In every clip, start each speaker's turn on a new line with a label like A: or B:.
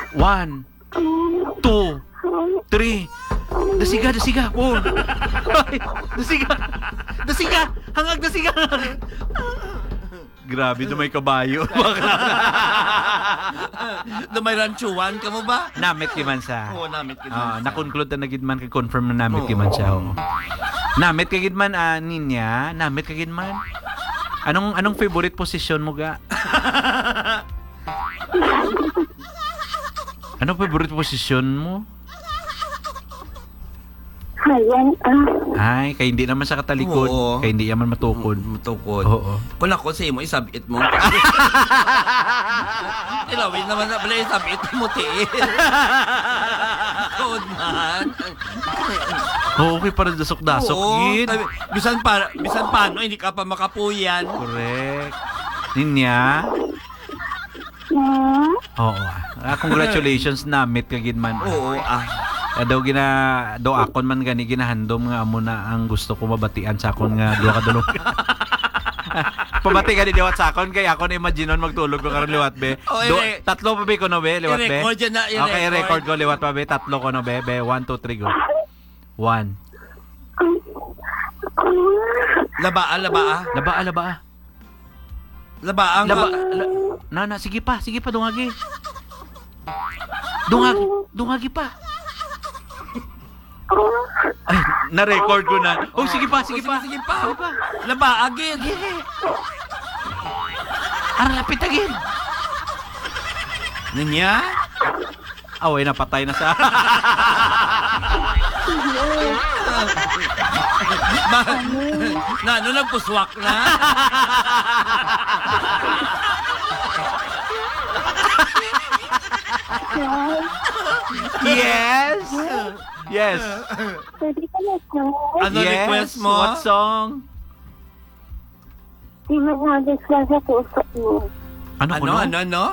A: 1, 2, 3. Dasiga, dasiga. 4. Dasiga. Dasiga. Hangag dasiga. Grabe, dumay kabayo.
B: Dumay ranchuan ka mo ba?
A: Namit ki man sa.
B: Oo, namit ka man.
A: Na-conclude na nagid man kay confirm na namit ki man siya. Oo. Namit kagid man ninya, namit kagid man. Anong favorite position mo ga? Anong favorite position mo?
C: Hayan,
A: Ay, kay hindi naman sa katalikod,
B: Oo.
A: kay hindi naman matukod.
B: Matukod.
A: Oo.
B: Kung ako sa imo, isabit mo. Ilawin naman na pala, isabit mo, tiil. Kod man.
A: Oo, okay para dasok-dasok, gid.
B: Bisan paano, hindi ka pa makapuyan.
A: Correct. Ninya?
C: na,
A: Oo. Congratulations, namit kagid man.
B: Oo,
A: Daw akon man gani ginahandom nga amo na ang gusto ko mabatian sa akon nga duha ka dulog. Pabati gani liwat sa akon kay akon imagineon magtulog ko karon liwat be. Tatlo pa be ko no be liwat be.
B: I-record dyan na,
A: Okay, record ko liwat pa be. Tatlo ko no be. 1 2 3 go. 1.
B: Labaa. Labaang.
A: Na, sige pa dungagi. Dungagi pa. Ay, na-record ko na. Oh, sige pa.
B: Sige pa. Labaa agad.
A: Lapit agad.
B: Ninya?
A: Away, napatay na sa...
B: Nagpuswak na?
A: Yes.
C: pwede ka na ko.
B: Ano request mo?
A: What song?
C: Di maghagis lang sa puso mo.
B: Ano?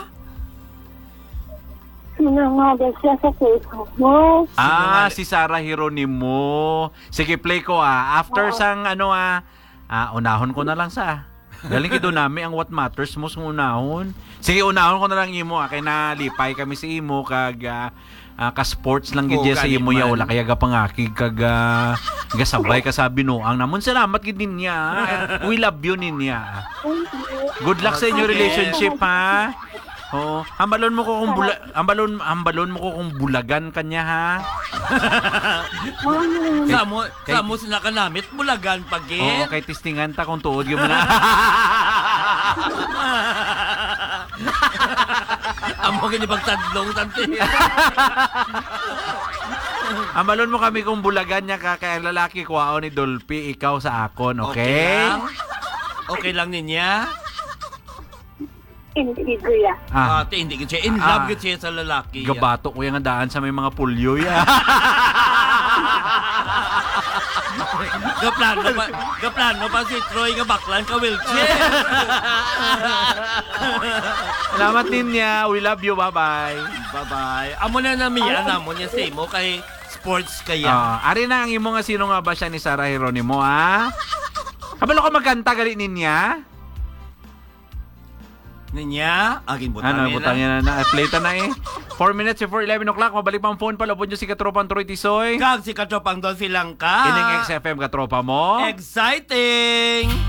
C: Sinangagis lang sa puso mo.
A: Si Sarah Geronimo. Sige, play ko After sang unahon ko na lang sa. Galing kido nami ang what matters most ng unahon. Sige, unahon ko na lang imo kay nalipay kami si imo kag ka-sports lang gid sa imo ya wala kaya gapangakig kag gasabay ka sa binuang namon salamat gid niya. We love you ninya. Good luck sa inyo relationship ha. Oh, ambalon mo ko kung bulagan kanya ha.
B: Samo sila ka namit bulagan pagit.
A: Kay tistingan ta kung tuod gyud mo na.
B: Amo gini pagtadlong tanti.
A: Ambalon mo kami kung bulagan niya kay lalaki kuwao ni Dolphy ikaw sa akon, okay?
B: Okay lang ninya.
C: Hindi kuya.
B: Hindi ka siya. In love ka siya sa lalaki.
A: Gabato ko yung daan sa may mga pulyo ya.
B: Gaplano pa si Troy nga baklan ka wheelchair.
A: Salamat niya. We love you. Bye-bye.
B: Amo na namiya na mo niya sa imo kay sports kaya.
A: Ari na ang imo nga sino nga ba siya ni Sarah Geronimo Kabalo ko magkanta gali niya?
B: Ninya, aging butang
A: butang yan na. Play ta na 4 minutes before 11 o'clock. Mabalik pang phone pala po nyo si Katropang Troy Tisoy.
B: Kag si Katropang Don Silang ka.
A: Ining XFM Katropa mo.
B: Exciting!